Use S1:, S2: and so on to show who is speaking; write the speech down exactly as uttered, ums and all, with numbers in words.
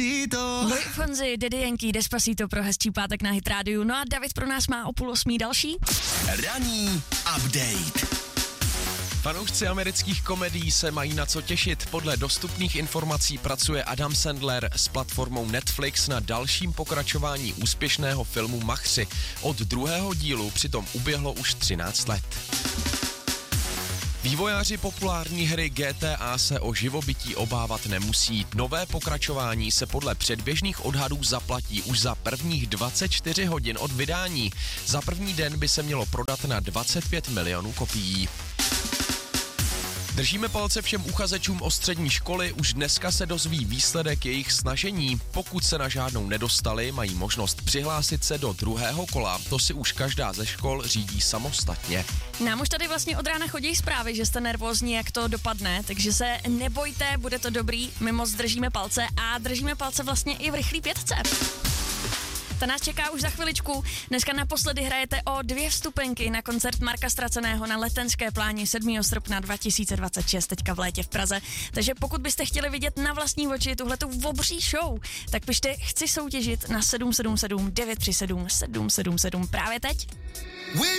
S1: Luis Fonsi, Daddy Yankee, Despacito pro hezčí pátek na Hit rádiu. No a David pro nás má o půl osmí další.
S2: Ranní update.
S3: Fanoušci amerických komedií se mají na co těšit. Podle dostupných informací pracuje Adam Sandler s platformou Netflix na dalším pokračování úspěšného filmu Machři. Od druhého dílu přitom uběhlo už třináct let. Vývojáři populární hry G T A se o živobytí obávat nemusí. Nové pokračování se podle předběžných odhadů zaplatí už za prvních dvacet čtyři hodin od vydání. Za první den by se mělo prodat na dvacet pět milionů kopií. Držíme palce všem uchazečům o střední školy, už dneska se dozví výsledek jejich snažení. Pokud se na žádnou nedostali, mají možnost přihlásit se do druhého kola. To si už každá ze škol řídí samostatně.
S1: Nám už tady vlastně od rána chodí zprávy, že jste nervózní, jak to dopadne, takže se nebojte, bude to dobrý, my moc držíme palce a držíme palce vlastně i v rychlý pětce. Ta nás čeká už za chviličku. Dneska naposledy hrajete o dvě vstupenky na koncert Marka Ztraceného na Letenské pláni sedmého srpna dva tisíce dvacet šest, teďka v létě v Praze. Takže pokud byste chtěli vidět na vlastní oči tuhletu obří show, tak pište chci soutěžit na sedm sedm sedm devět tři sedm sedm sedm sedm právě teď.